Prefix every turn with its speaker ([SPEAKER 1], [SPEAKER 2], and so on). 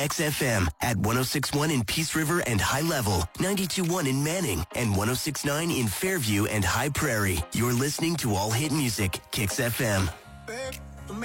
[SPEAKER 1] XFM at 106.1 in Peace River and High Level, 92.1 in Manning, and 106.9 in Fairview and High Prairie. You're listening to All Hit Music, Kicks FM.
[SPEAKER 2] Babe,